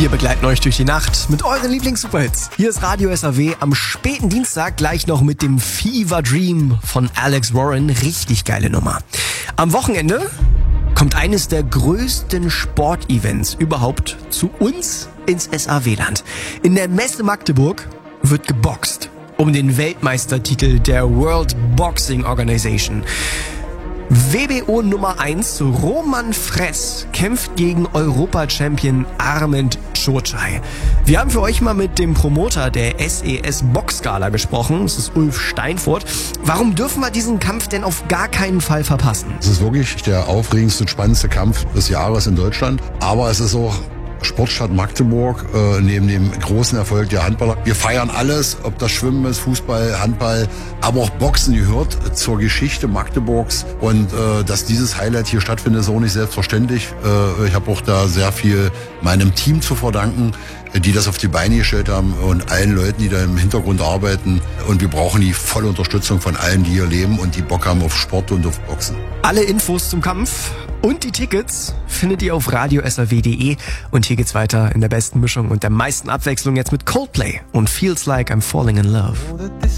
Wir begleiten euch durch die Nacht mit euren Lieblings-Superhits. Hier ist Radio SAW am späten Dienstag gleich noch mit dem Fever Dream von Alex Warren. Richtig geile Nummer. Am Wochenende kommt eines der größten Sportevents überhaupt zu uns ins SAW-Land. In der Messe Magdeburg wird geboxt um den Weltmeistertitel der World Boxing Organization. WBO Nummer 1 Roman Fress kämpft gegen Europa-Champion Armand Čočaj. Wir haben für euch mal mit dem Promoter der SES Boxgala gesprochen, das ist Ulf Steinfurt. Warum dürfen wir diesen Kampf denn auf gar keinen Fall verpassen? Es ist wirklich der aufregendste und spannendste Kampf des Jahres in Deutschland, aber es ist auch Sportstadt Magdeburg, neben dem großen Erfolg der Handballer. Wir feiern alles, ob das Schwimmen ist, Fußball, Handball, aber auch Boxen gehört zur Geschichte Magdeburgs. Und dass dieses Highlight hier stattfindet, ist auch nicht selbstverständlich. Ich habe auch da sehr viel meinem Team zu verdanken, die das auf die Beine gestellt haben und allen Leuten, die da im Hintergrund arbeiten. Und wir brauchen die volle Unterstützung von allen, die hier leben und die Bock haben auf Sport und auf Boxen. Alle Infos zum Kampf und die Tickets findet ihr auf radiosaw.de. Und hier geht's weiter in der besten Mischung und der meisten Abwechslung jetzt mit Coldplay und Feels Like I'm Falling in Love.